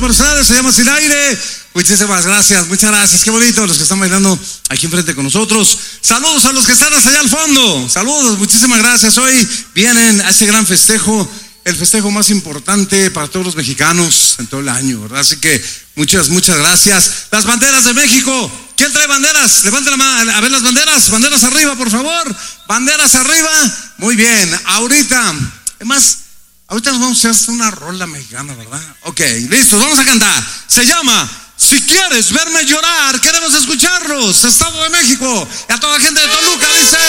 por ustedes, se llama Sin Aire. Muchísimas gracias, muchas gracias, qué bonito los que están bailando aquí enfrente con nosotros. Saludos a los que están hasta allá al fondo, saludos, muchísimas gracias. Hoy vienen a este gran festejo, el festejo más importante para todos los mexicanos en todo el año, ¿verdad? Así que muchas gracias. Las banderas de México, ¿quién trae banderas? Levanten la mano, a ver las banderas arriba, por favor, banderas arriba. Muy bien, ahorita nos vamos a hacer una rola mexicana, ¿verdad? Ok, listos, vamos a cantar. Se llama Si Quieres Verme Llorar. Queremos escucharlos, Estado de México. Y a toda la gente de Toluca dice...